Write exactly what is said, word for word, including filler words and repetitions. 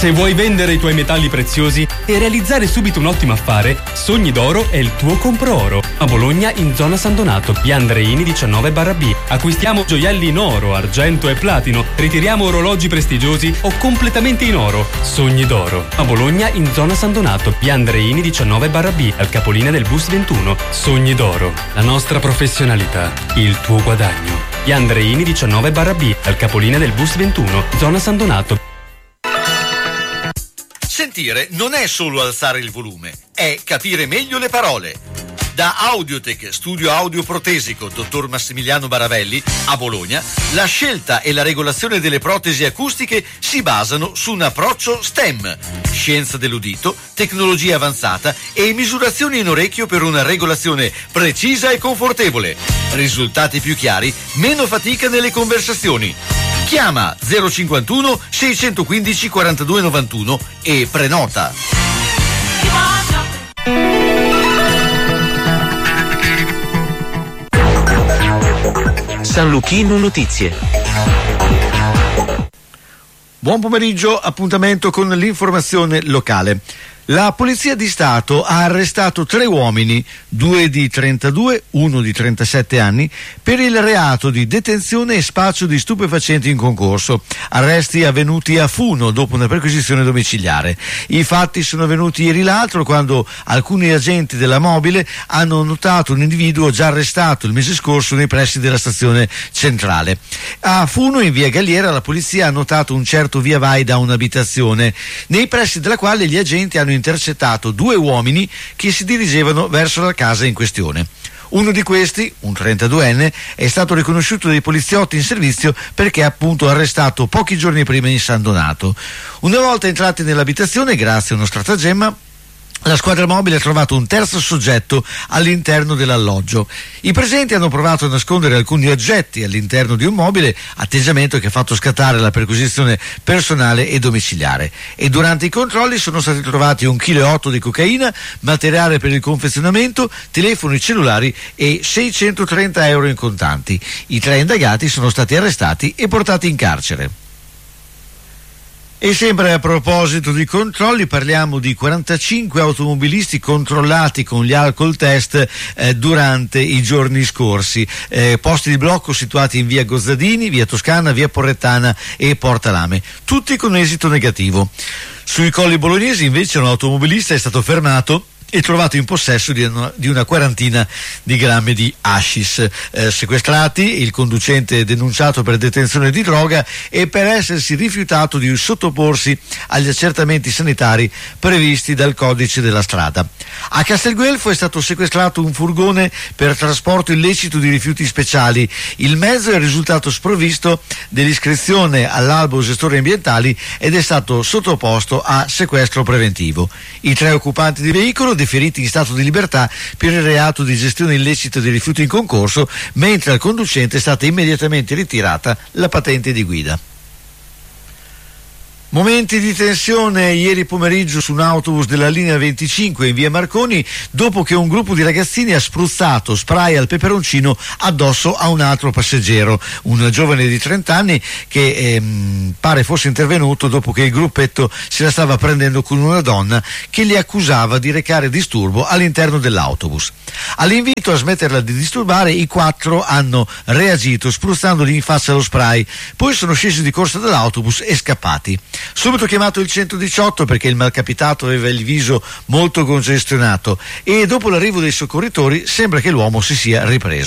Se vuoi vendere i tuoi metalli preziosi e realizzare subito un ottimo affare, Sogni d'Oro è il tuo compro oro. A Bologna, in zona San Donato, via Andreini diciannove barra B. Acquistiamo gioielli in oro, argento e platino. Ritiriamo orologi prestigiosi o completamente in oro. Sogni d'Oro. A Bologna, in zona San Donato, via Andreini diciannove barra B, al capolinea del bus ventuno. Sogni d'Oro. La nostra professionalità, il tuo guadagno. Via Andreini diciannove barra B, al capolinea del bus ventuno, zona San Donato. Sentire non è solo alzare il volume, è capire meglio le parole. Da Audiotech, studio audio protesico, dottor Massimiliano Baravelli, a Bologna, la scelta e la regolazione delle protesi acustiche si basano su un approccio STEM, scienza dell'udito, tecnologia avanzata e misurazioni in orecchio per una regolazione precisa e confortevole. Risultati più chiari, meno fatica nelle conversazioni. Chiama zero cinquantuno seicentoquindici quarantadue novantuno e prenota. San Luchino Notizie. Buon pomeriggio, appuntamento con l'informazione locale. La Polizia di Stato ha arrestato tre uomini, due di trentadue, uno di trentasette anni, per il reato di detenzione e spaccio di stupefacenti in concorso. Arresti avvenuti a Funo dopo una perquisizione domiciliare. I fatti sono avvenuti ieri l'altro, quando alcuni agenti della Mobile hanno notato un individuo già arrestato il mese scorso nei pressi della stazione centrale. A Funo, in via Galliera, la polizia ha notato un certo via vai da un'abitazione, nei pressi della quale gli agenti hanno intercettato due uomini che si dirigevano verso la casa in questione. Uno di questi, un trentaduenne, è stato riconosciuto dai poliziotti in servizio perché è appunto arrestato pochi giorni prima in San Donato. Una volta entrati nell'abitazione, grazie a uno stratagemma, la squadra mobile ha trovato un terzo soggetto all'interno dell'alloggio. I presenti hanno provato a nascondere alcuni oggetti all'interno di un mobile, atteggiamento che ha fatto scattare la perquisizione personale e domiciliare. E durante i controlli sono stati trovati un chilo e otto di cocaina, materiale per il confezionamento, telefoni cellulari e seicentotrenta euro in contanti. I tre indagati sono stati arrestati e portati in carcere. E sempre a proposito di controlli, parliamo di quarantacinque automobilisti controllati con gli alcol test eh, durante i giorni scorsi. Eh, posti di blocco situati in via Gozzadini, via Toscana, via Porrettana e Porta Lame, tutti con esito negativo. Sui colli bolognesi invece un automobilista è stato fermato e trovato in possesso di una, di una quarantina di grammi di hashish. Eh, sequestrati, il conducente denunciato per detenzione di droga e per essersi rifiutato di sottoporsi agli accertamenti sanitari previsti dal codice della strada. A Castelguelfo è stato sequestrato un furgone per trasporto illecito di rifiuti speciali. Il mezzo è risultato sprovvisto dell'iscrizione all'albo gestori ambientali ed è stato sottoposto a sequestro preventivo. I tre occupanti di veicolo deferiti in stato di libertà per il reato di gestione illecita di rifiuti in concorso, mentre al conducente è stata immediatamente ritirata la patente di guida. Momenti di tensione ieri pomeriggio su un autobus della linea venticinque in via Marconi, dopo che un gruppo di ragazzini ha spruzzato spray al peperoncino addosso a un altro passeggero, un giovane di trenta anni che ehm, pare fosse intervenuto dopo che il gruppetto se la stava prendendo con una donna che li accusava di recare disturbo all'interno dell'autobus. All'invito a smetterla di disturbare, i quattro hanno reagito spruzzandogli in faccia lo spray, poi sono scesi di corsa dall'autobus e scappati. Subito chiamato il centodiciotto perché il malcapitato aveva il viso molto congestionato e dopo l'arrivo dei soccorritori sembra che l'uomo si sia ripreso.